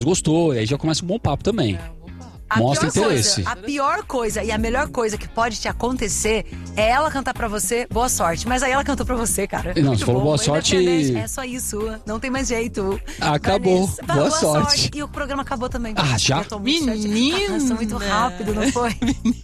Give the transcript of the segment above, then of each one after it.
gostou, e aí já começa um bom papo também. Mostra interesse. A pior coisa e a melhor coisa que pode te acontecer é ela cantar pra você boa sorte. Mas aí ela cantou pra você, cara. Não, você falou boa sorte. É só isso, não tem mais jeito. Acabou. Boa sorte. E o programa acabou também. Já? Menina! Passou muito rápido, não foi?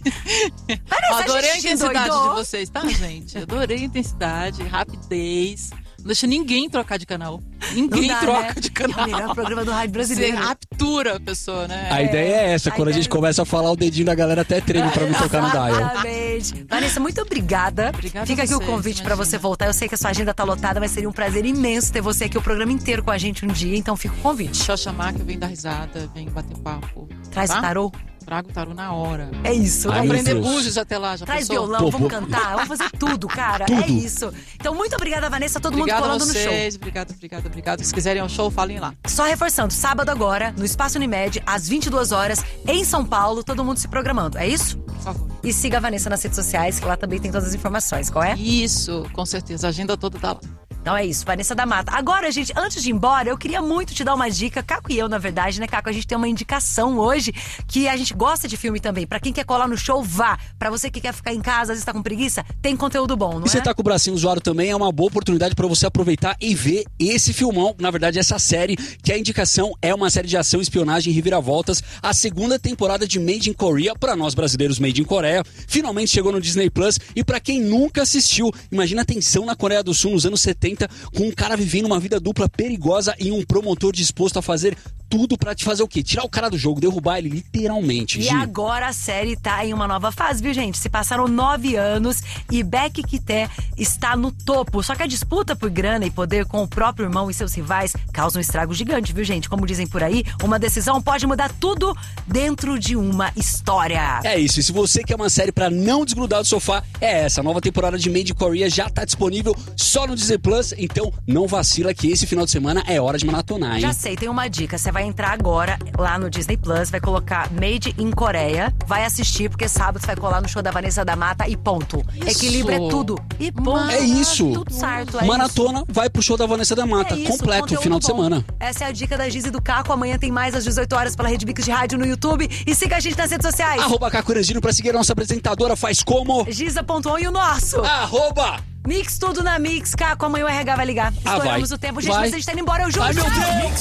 Adorei a intensidade de vocês, tá, gente? Adorei a intensidade, rapidez. Não deixa ninguém trocar de canal. Ninguém troca de canal. É o melhor programa do rádio brasileiro. Você raptura a pessoa, né? A ideia é essa. Quando a gente começa a falar, o dedinho da galera até treme pra me tocar no dial. Exatamente. Vanessa, muito obrigada. Fica aqui o convite pra você voltar. Eu sei que a sua agenda tá lotada, mas seria um prazer imenso ter você aqui o programa inteiro com a gente um dia. Então fica o convite. Só chamar que eu venho dar risada, venho bater papo. Traz o tarô? Trago o tarô na hora. É isso. Vou aprender búzios até lá, já Traz pensou? violão, vamos cantar, vamos fazer tudo, cara. Tudo. É isso. Então, muito obrigada, Vanessa, todo mundo colando no show. Obrigado. Se quiserem ao show, falem lá. Só reforçando, sábado agora, no Espaço Unimed, às 22 horas, em São Paulo, todo mundo se programando, é isso? Por favor. E siga a Vanessa nas redes sociais, que lá também tem todas as informações, qual é? Isso, com certeza, a agenda toda tá lá. Então é isso, Vanessa da Mata. Agora, gente, antes de ir embora, eu queria muito te dar uma dica. Caco e eu, na verdade, né, Caco? A gente tem uma indicação hoje que a gente gosta de filme também. Pra quem quer colar no show, vá. Pra você que quer ficar em casa, às vezes tá com preguiça, tem conteúdo bom, não é? E você tá com o bracinho zoado também, é uma boa oportunidade pra você aproveitar e ver esse filmão. Na verdade, essa série, que a indicação é uma série de ação, espionagem e reviravoltas. A segunda temporada de Made in Korea, pra nós brasileiros, Made in Coreia. Finalmente chegou no Disney Plus. E pra quem nunca assistiu, imagina a tensão na Coreia do Sul nos anos 70, com um cara vivendo uma vida dupla perigosa e um promotor disposto a fazer tudo pra te fazer o quê? Tirar o cara do jogo, derrubar ele, literalmente. E agora a série tá em uma nova fase, viu, gente? Se passaram 9 anos e Baek Ki-tae está no topo. Só que a disputa por grana e poder com o próprio irmão e seus rivais causa um estrago gigante, viu, gente? Como dizem por aí, uma decisão pode mudar tudo dentro de uma história. É isso, e se você quer uma série pra não desgrudar do sofá, é essa. A nova temporada de Made in Korea já tá disponível só no Disney Plus, então não vacila que esse final de semana é hora de maratonar, hein? Já sei, tem uma dica. Você vai entrar agora lá no Disney Plus, vai colocar Made in Coreia, vai assistir, porque sábado você vai colar no show da Vanessa da Mata e ponto. Isso. Equilíbrio é tudo. E ponto. É isso. Tudo certo. Maratona, vai pro show da Vanessa da Mata, completo, final de semana. Essa é a dica da Giz e do Caco. Amanhã tem mais às 18 horas pela Rede Mix de Rádio no YouTube. E siga a gente nas redes sociais. @Caco Erangino pra seguir a nossa apresentadora, faz como? Giza.on e o nosso. @. Mix tudo na Mix, Caco. Amanhã o RH vai ligar. Estouramos o tempo, gente, mas a gente tá indo embora. Eu juro. Ai, meu Deus.